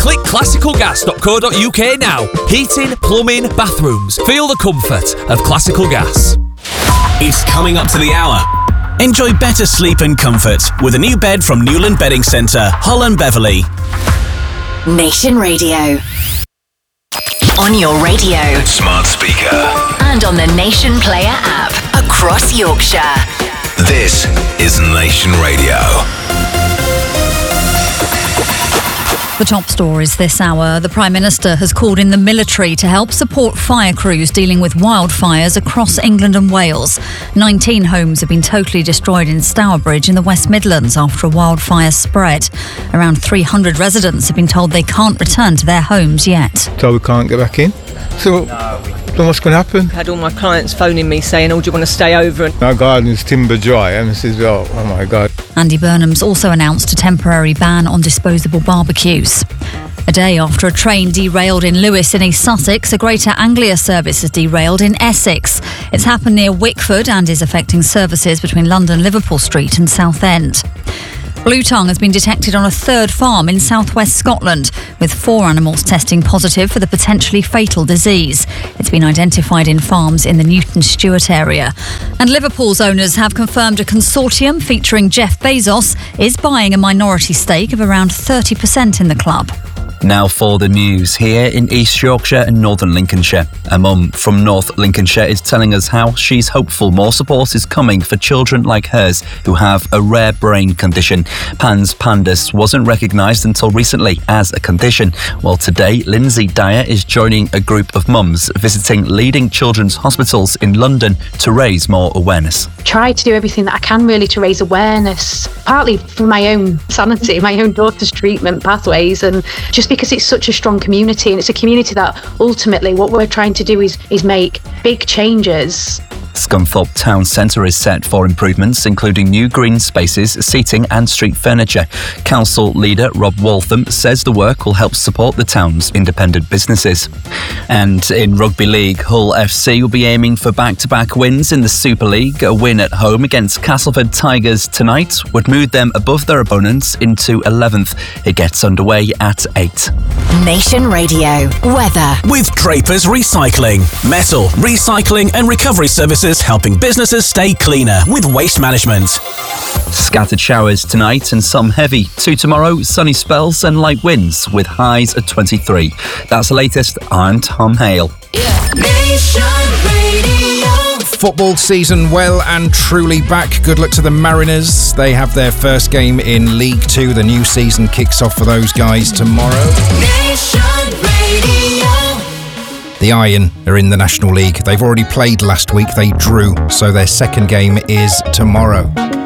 Click classicalgas.co.uk now. Heating, plumbing, bathrooms. Feel the comfort of Classical Gas. It's coming up to the hour. Enjoy better sleep and comfort with a new bed from Newland Bedding Centre, Hull and Beverley. Nation Radio. On your radio, smart speaker, and on the Nation Player app across Yorkshire. This is Nation Radio. The top stories this hour. The Prime Minister has called in the military to help support fire crews dealing with wildfires across England and Wales. 19 homes have been totally destroyed in Stourbridge in the West Midlands after a wildfire spread. Around 300 residents have been told they can't return to their homes yet. So we can't get back in. So what's going to happen? I had all my clients phoning me saying, oh, do you want to stay over? Our garden's timber dry, and I says, oh my God. Andy Burnham's also announced a temporary ban on disposable barbecues. A day after a train derailed in Lewes in East Sussex, a Greater Anglia service has derailed in Essex. It's happened near Wickford and is affecting services between London Liverpool Street and Southend. Blue tongue has been detected on a third farm in southwest Scotland, with 4 animals testing positive for the potentially fatal disease. It's been identified in farms in the Newton Stewart area. And Liverpool's owners have confirmed a consortium featuring Jeff Bezos is buying a minority stake of around 30% in the club. Now for the news here in East Yorkshire and Northern Lincolnshire. A mum from North Lincolnshire is telling us how she's hopeful more support is coming for children like hers who have a rare brain condition. Pans pandus wasn't recognised until recently as a condition. Well, today, Lindsay Dyer is joining a group of mums visiting leading children's hospitals in London to raise more awareness. Try to do everything that I can really to raise awareness, partly for my own sanity, my own daughter's treatment pathways, and just because it's such a strong community, and it's a community that ultimately what we're trying to do is make big changes. Scunthorpe Town Centre is set for improvements, including new green spaces, seating and street furniture. Council leader Rob Waltham says the work will help support the town's independent businesses. And in Rugby League, Hull FC will be aiming for back-to-back wins in the Super League. A win at home against Castleford Tigers tonight would move them above their opponents into 11th. It gets underway at 8. Nation Radio. Weather. With Draper's Recycling. Metal, recycling and recovery services helping businesses stay cleaner with waste management. Scattered showers tonight and some heavy. To tomorrow, sunny spells and light winds with highs at 23. That's the latest. I'm Tom Hale. Nation Radio. Football season well and truly back. Good luck to the Mariners. They have their first game in League 2. The new season kicks off for those guys tomorrow. Nation Radio. The Iron are in the National League. They've already played last week. They drew, so their second game is tomorrow.